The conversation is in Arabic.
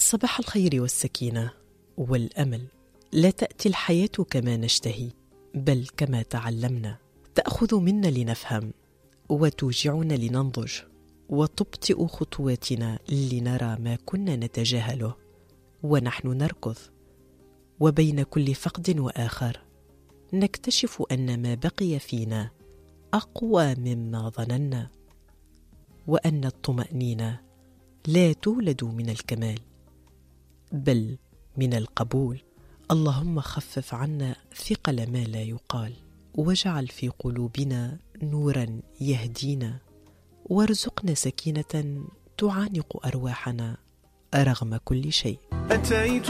صباح الخير والسكينة والأمل. لا تأتي الحياة كما نشتهي بل كما تعلمنا، تأخذ منا لنفهم وتوجعنا لننضج، وتبطئ خطواتنا لنرى ما كنا نتجاهله ونحن نركض. وبين كل فقد وآخر نكتشف أن ما بقي فينا أقوى مما ظننا، وأن الطمأنينة لا تولد من الكمال بل من القبول. اللهم خفف عنا ثقل ما لا يقال، واجعل في قلوبنا نورا يهدينا، وارزقنا سكينة تعانق أرواحنا رغم كل شيء.